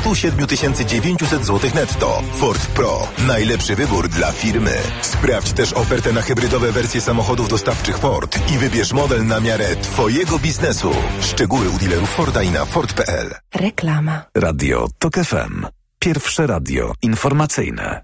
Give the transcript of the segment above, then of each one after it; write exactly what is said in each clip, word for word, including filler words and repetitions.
sto siedem tysięcy dziewięćset złotych netto. Ford Pro. Najlepszy wybór dla firmy. Sprawdź też ofertę na hybrydowe wersje samochodów dostawczych Ford i wybierz model na miarę Twojego biznesu. Szczegóły u dealerów Forda i na Ford kropka p l. Reklama. Radio TOK F M. Pierwsze radio informacyjne.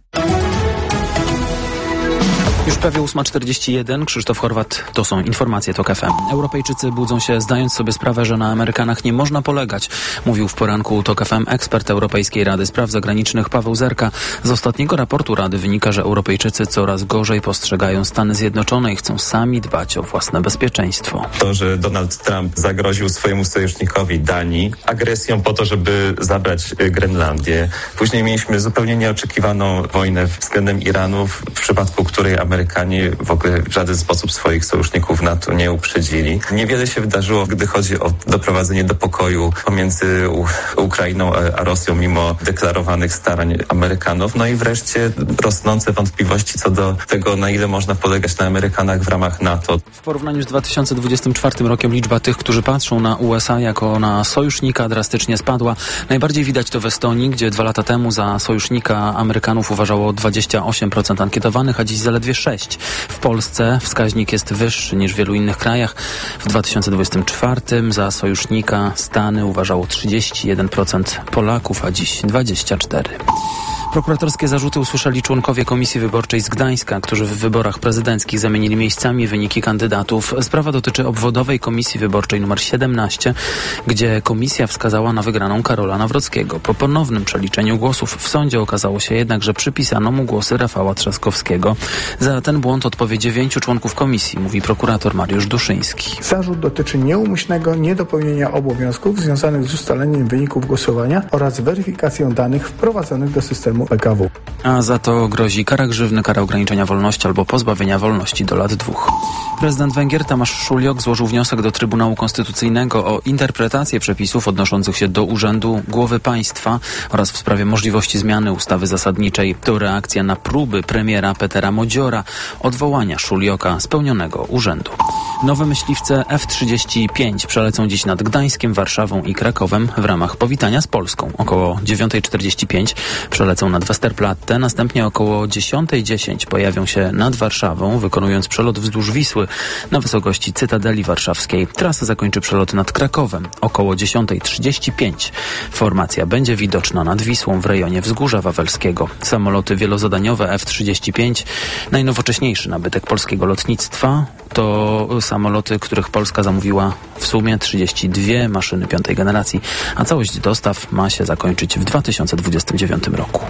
Już prawie ósma czterdzieści jeden. Krzysztof Horwat, to są informacje TOK F M. Europejczycy budzą się, zdając sobie sprawę, że na Amerykanach nie można polegać. Mówił w poranku TOK F M ekspert Europejskiej Rady Spraw Zagranicznych Paweł Zerka. Z ostatniego raportu Rady wynika, że Europejczycy coraz gorzej postrzegają Stany Zjednoczone i chcą sami dbać o własne bezpieczeństwo. To, że Donald Trump zagroził swojemu sojusznikowi Danii agresją po to, żeby zabrać Grenlandię. Później mieliśmy zupełnie nieoczekiwaną wojnę względem Iranu, w przypadku której Amerykanie w ogóle w żaden sposób swoich sojuszników NATO nie uprzedzili. Niewiele się wydarzyło, gdy chodzi o doprowadzenie do pokoju pomiędzy U- Ukrainą a Rosją, mimo deklarowanych starań Amerykanów. No i wreszcie rosnące wątpliwości co do tego, na ile można polegać na Amerykanach w ramach NATO. W porównaniu z dwa tysiące dwudziestym czwartym rokiem liczba tych, którzy patrzą na U S A jako na sojusznika, drastycznie spadła. Najbardziej widać to w Estonii, gdzie dwa lata temu za sojusznika Amerykanów uważało dwadzieścia osiem procent ankietowanych, a dziś zaledwie sześć procent. W Polsce wskaźnik jest wyższy niż w wielu innych krajach. W dwa tysiące dwudziestym czwartym za sojusznika Stany uważało trzydzieści jeden procent Polaków, a dziś dwadzieścia cztery procent. Prokuratorskie zarzuty usłyszeli członkowie Komisji Wyborczej z Gdańska, którzy w wyborach prezydenckich zamienili miejscami wyniki kandydatów. Sprawa dotyczy obwodowej Komisji Wyborczej nr siedemnaście, gdzie komisja wskazała na wygraną Karola Nawrockiego. Po ponownym przeliczeniu głosów w sądzie okazało się jednak, że przypisano mu głosy Rafała Trzaskowskiego. Za ten błąd odpowie dziewięciu członków komisji, mówi prokurator Mariusz Duszyński. Zarzut dotyczy nieumyślnego niedopełnienia obowiązków związanych z ustaleniem wyników głosowania oraz weryfikacją danych wprowadzonych do systemu P K W. A za to grozi kara grzywny, kara ograniczenia wolności albo pozbawienia wolności do lat dwóch. Prezydent Węgier Tamáš Šuljok złożył wniosek do Trybunału Konstytucyjnego o interpretację przepisów odnoszących się do urzędu głowy państwa oraz w sprawie możliwości zmiany ustawy zasadniczej. To reakcja na próby premiera Petera Modziora odwołania Szuljoka z pełnionego urzędu. Nowe myśliwce F trzydzieści pięć przelecą dziś nad Gdańskiem, Warszawą i Krakowem w ramach powitania z Polską. Około dziewiąta czterdzieści pięć przelecą nad Westerplatte, następnie około dziesiąta dziesięć pojawią się nad Warszawą, wykonując przelot wzdłuż Wisły na wysokości Cytadeli Warszawskiej. Trasa zakończy przelot nad Krakowem. Około dziesiąta trzydzieści pięć formacja będzie widoczna nad Wisłą w rejonie Wzgórza Wawelskiego. Samoloty wielozadaniowe F trzydzieści pięć, najnowocześniejszy nabytek polskiego lotnictwa, to samoloty, których Polska zamówiła w sumie trzydzieści dwie maszyny piątej generacji, a całość dostaw ma się zakończyć w dwa tysiące dwudziestym dziewiątym roku.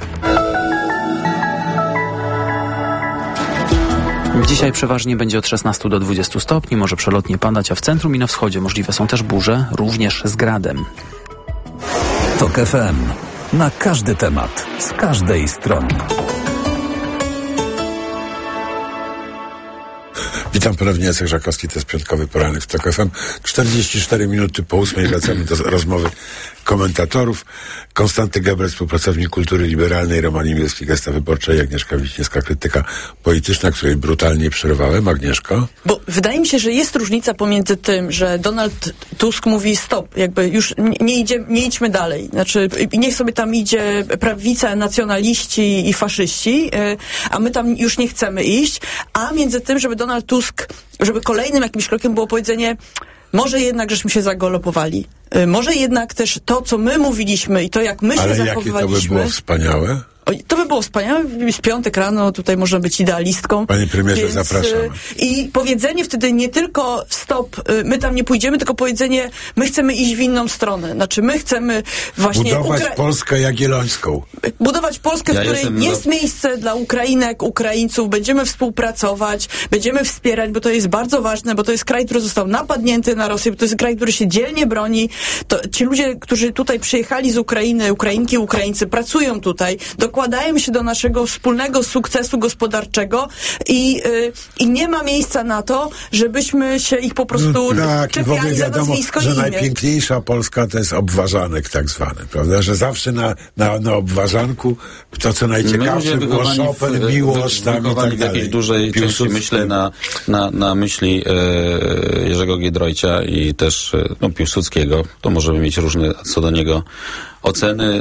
Dzisiaj przeważnie będzie od szesnastu do dwudziestu stopni, może przelotnie padać, a w centrum i na wschodzie możliwe są też burze, również z gradem. TOK F M. Na każdy temat, z każdej strony. Witam ponownie, Jacek Żakowski, to jest piątkowy poranek w TOK F M. czterdzieści cztery minuty po ósmej wracamy do rozmowy komentatorów. Konstanty Gebrel, współpracownik kultury liberalnej, Roman Imielski, Gesta Wyborcza i Agnieszka Wiśniewska, krytyka polityczna, której brutalnie przerwałem. Agnieszko? Bo wydaje mi się, że jest różnica pomiędzy tym, że Donald Tusk mówi stop, jakby już nie, idzie, nie idźmy dalej. Znaczy, niech sobie tam idzie prawica, nacjonaliści i faszyści, a my tam już nie chcemy iść. A między tym, żeby Donald Tusk, żeby kolejnym jakimś krokiem było powiedzenie, może jednak żeśmy się zagalopowali. Może jednak też to, co my mówiliśmy i to, jak my się Ale zachowywaliśmy... Ale jakie to by było wspaniałe? To by było wspaniałe, z piątek rano tutaj można być idealistką. Panie premierze, więc, zapraszamy. I powiedzenie wtedy nie tylko stop, my tam nie pójdziemy, tylko powiedzenie, my chcemy iść w inną stronę. Znaczy my chcemy właśnie... Budować Ukra- Polskę Jagiellońską. Budować Polskę, ja w której jest do... miejsce dla Ukrainek, Ukraińców, będziemy współpracować, będziemy wspierać, bo to jest bardzo ważne, bo to jest kraj, który został napadnięty na Rosję, bo to jest kraj, który się dzielnie broni. To ci ludzie, którzy tutaj przyjechali z Ukrainy, Ukrainki, Ukraińcy, pracują tutaj, dokładają się do naszego wspólnego sukcesu gospodarczego i, yy, i nie ma miejsca na to, żebyśmy się ich po prostu no, tak, czepiali i w ogóle za wiadomo, nazwisko i że imię. najpiękniejsza Polska to jest obważanek tak zwany, prawda? Że zawsze na, na, na obważanku to, co najciekawsze, było Chopin, Miłosz, tam i tak dalej. W jakiejś dużej części, myślę, na, na, na myśli e, Jerzego Giedroycia i też e, no, Piłsudskiego. To możemy mieć różne co do niego oceny.